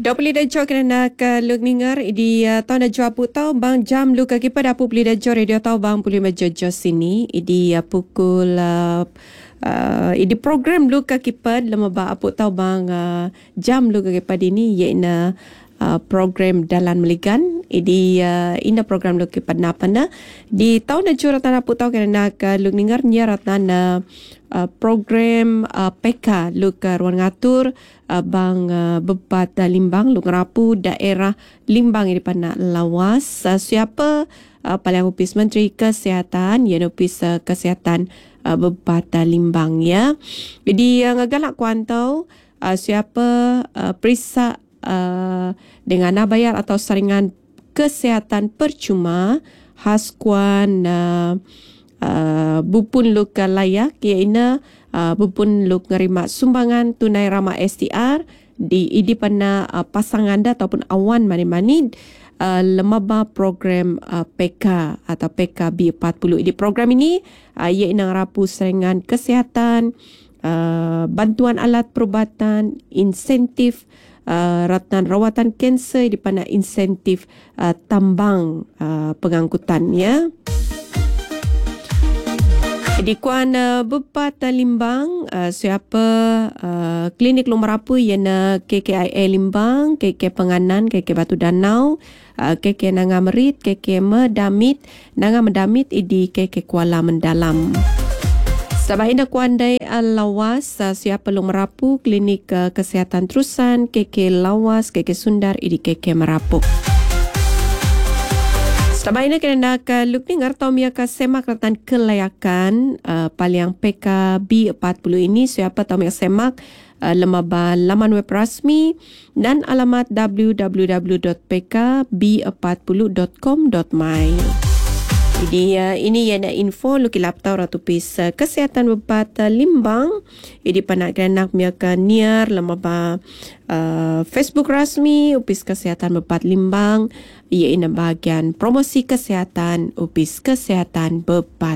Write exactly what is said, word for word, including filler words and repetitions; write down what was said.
Dua puluh darjah kerana ke luk ningar di uh, tahun dah jua tau bang jam lu ke kipa dah puluh darjah radio tau bang puluh mejojo sini di uh, pukul uh, uh, di program lu ke kipa lama ba apu tau bang uh, jam lu ke kipa ini iaitu uh, program Dalan Meligan di uh, ina program lu kipa napana di tahun dah jua rata apu tau kerana ke luk ningar nya rata na Uh, program uh, P K lu ke ruang ngatur uh, bang uh, bebat uh, limbang lu ngerapu daerah limbang di pana lawas uh, siapa uh, paling opis Menteri Kesihatan ya opis uh, Kesihatan uh, bebat uh, limbang ya. Jadi uh, ngagalak kuantau uh, siapa uh, perisa uh, dengan bayar atau saringan kesihatan percuma haskuan uh, Uh, bupun luk layak iaitu uh, bupun luk nerima sumbangan tunai ramah S T R di idi pana uh, pasangan anda ataupun awan mani-mani uh, lemaba program uh, P K atau P K B empat puluh. Di program ini uh, iaitu ngerapu saringan kesihatan, uh, bantuan alat perubatan, insentif Uh, ratan rawatan kanser di pana insentif uh, tambang uh, pengangkutan ya. Di kuan uh, bebat uh, limbang uh, siapa uh, klinik lumarapu iana K K I A Limbang, K K Penganan, K K Batu Danau, uh, K K Nanga Merit, K K Medamit, Nanga Medamit di K K Kuala Mendalam. Sabahina kuandai uh, lawas uh, siapa lumarapu klinik uh, kesihatan terusan K K Lawas, K K Sundar di K K Merapuk. Sabahina kena ke luk ningar tau mia ke semak ratan kelayakan uh, paliang P K B empat puluh ini siapa tau mia semak uh, lemaba laman web rasmi dan alamat w w w dot p k b empat puluh dot com dot my. Jadi uh, ini yang info lu kilap tau ratu pis uh, kesihatan bebat uh, limbang ini panak kenak mia ke niar lemaba uh, Facebook rasmi upis kesihatan bebat limbang ia ina bahagian promosi kesihatan upis kesihatan bebat